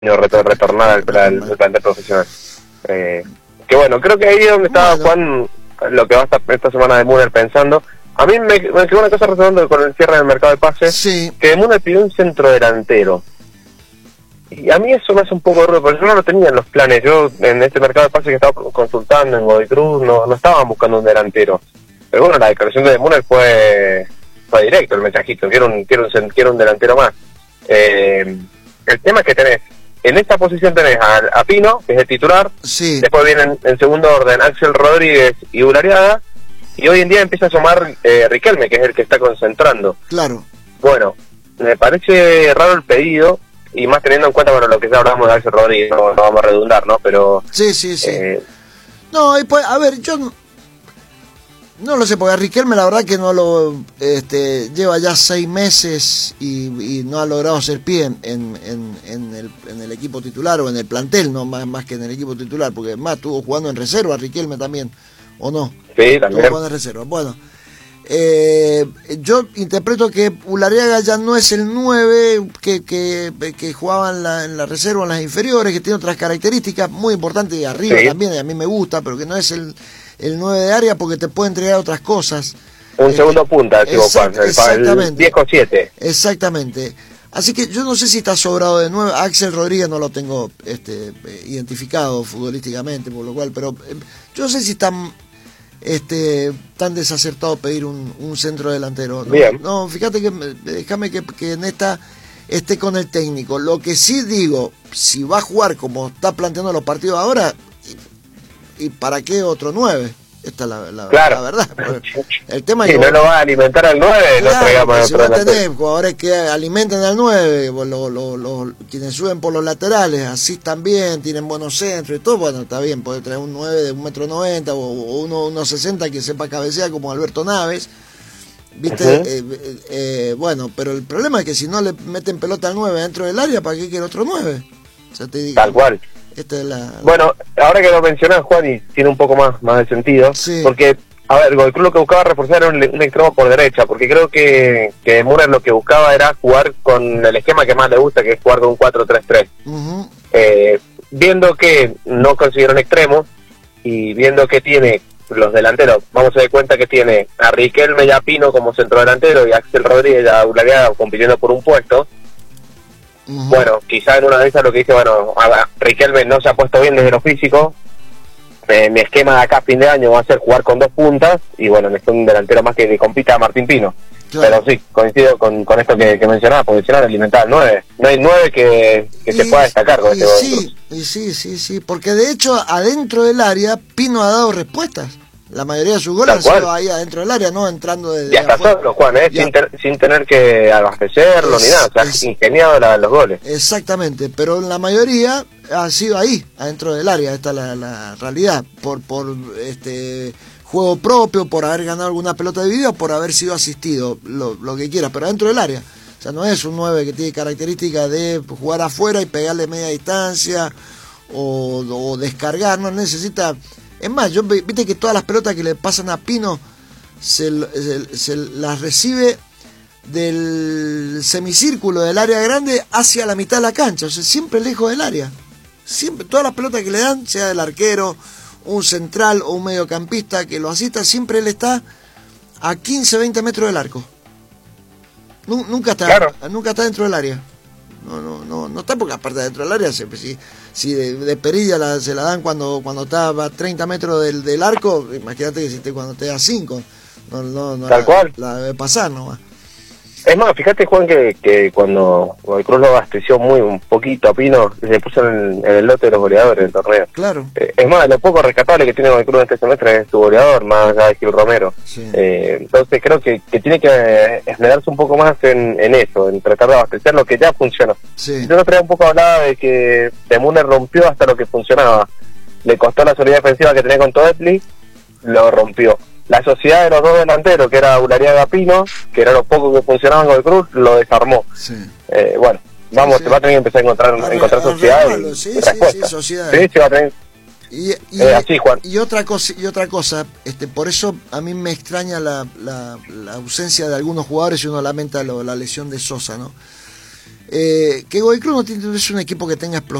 retornar al plantel profesional. Que bueno, creo que ahí es donde estaba Juan, lo que va a estar esta semana de Müller pensando. A mí me quedó una cosa resonando con el cierre del mercado de pases, sí, que Müller pidió un centro delantero. Y a mí eso me hace un poco ruido, porque yo no lo tenía en los planes. Yo en este mercado de pases que estaba consultando en Godoy Cruz no estaban buscando un delantero. Pero bueno, la declaración de Müller fue directo el mensajito, quiero un delantero más. El tema es que tenés, en esta posición tenés a Pino, que es el titular, sí. Después vienen en segundo orden Axel Rodríguez y Ulariaga, y hoy en día empieza a asomar Riquelme, que es el que está concentrando. Claro. Bueno, me parece raro el pedido, y más teniendo en cuenta, bueno, lo que ya hablamos de Axel Rodríguez, no vamos a redundar, ¿no? Pero... Sí. No, y pues, a ver, yo no lo sé, porque a Riquelme la verdad que no lo lleva ya 6 meses y no ha logrado hacer pie en el equipo titular o en el plantel, no más que en el equipo titular, porque más estuvo jugando en reserva Riquelme también, ¿o no? Sí, también. Estuvo jugando en reserva. Bueno, yo interpreto que Ulariaga ya no es el 9 que jugaba en la reserva, en las inferiores, que tiene otras características muy importantes y arriba también, y a mí me gusta, pero que no es el 9 de área porque te puede entregar otras cosas. Un segundo punta, digo, Juan, el 10 con 7. Exactamente. Así que yo no sé si está sobrado de 9. Axel Rodríguez no lo tengo identificado futbolísticamente, por lo cual, pero yo no sé si está tan desacertado pedir un centro delantero. ¿No? Bien. No, fíjate que déjame que en esta esté con el técnico. Lo que sí digo, si va a jugar como está planteando los partidos ahora, ¿y para qué otro 9? Esta es la verdad. El tema si no lo va a alimentar al 9, claro, no traigamos si otro va a delantero. tener jugadores que alimenten al 9, quienes suben por los laterales, así también, tienen buenos centros y todo, bueno, está bien, puede traer un 9 de 1,90 m o 1,60 que sepa cabecear como Alberto Naves, ¿viste? Bueno, pero el problema es que si no le meten pelota al 9 dentro del área, ¿para qué quiere otro 9? O sea, te digo, tal cual. Esta es bueno, ahora que lo mencionás, Juan, y tiene un poco más de sentido, porque, a ver, Godoy Cruz lo que buscaba reforzar era un extremo por derecha, porque creo que Müller lo que buscaba era jugar con el esquema que más le gusta, que es jugar con un 4-3-3. Viendo que no consiguieron extremos, y viendo que tiene los delanteros, vamos a dar cuenta que tiene a Riquelme y a Pino como centrodelantero, y a Axel Rodríguez y a Ulariaga compitiendo por un puesto. Bueno, quizá en una de esas lo que dice, bueno, Riquelme no se ha puesto bien desde lo físico, mi esquema de acá a fin de año va a ser jugar con 2 puntas, y bueno, necesito un delantero más que compita a Martín Pino. Claro. Pero sí, coincido con esto que mencionaba, posicionar, alimentar al 9. No hay 9 que se pueda destacar con sí, porque de hecho adentro del área Pino ha dado respuestas. La mayoría de sus goles han sido ahí adentro del área, no entrando desde hasta solo, Juan, sin tener que abastecerlo ni nada, o sea, ingeniado los goles. Exactamente, pero la mayoría ha sido ahí, adentro del área, esta es la realidad, por juego propio, por haber ganado alguna pelota de vida, por haber sido asistido, lo que quiera, pero adentro del área. O sea, no es un 9 que tiene características de jugar afuera y pegarle media distancia o descargar, no necesita... Es más, viste que todas las pelotas que le pasan a Pino se las recibe del semicírculo del área grande hacia la mitad de la cancha, o sea, siempre lejos del área. Siempre, todas las pelotas que le dan, sea del arquero, un central o un mediocampista que lo asista, siempre él está a 15-20 metros del arco. Nunca está dentro del área. No está, porque aparte de dentro del área, si de perilla se la dan cuando está a 30 metros del arco, imagínate que cuando te da 5, tal cual. La debe pasar nomás. Es más, fíjate, Juan, que cuando Godoy Cruz lo abasteció un poquito a Pino, se puso en el lote de los goleadores del torneo. Claro. Es más, lo poco rescatable que tiene Godoy Cruz en este semestre es su goleador, más allá de Gil Romero. Sí. Entonces creo que tiene que esmerarse un poco más en eso, en tratar de abastecer lo que ya funcionó. Sí. Yo un poco hablaba de que Müller rompió hasta lo que funcionaba. Le costó la solidez defensiva que tenía con Toetli, lo rompió. La sociedad de los dos delanteros, que era Ulariaga Pino, que era lo poco que funcionaba en Godoy Cruz, lo desarmó. Sí. Bueno, se va a tener que empezar a encontrar sociedad y respuesta. Sociedad. Sí, se va a tener. Así, Juan. Y otra cosa, por eso a mí me extraña la ausencia de algunos jugadores y uno lamenta la lesión de Sosa, ¿no? Que Godoy Cruz no es un equipo que tenga explosión.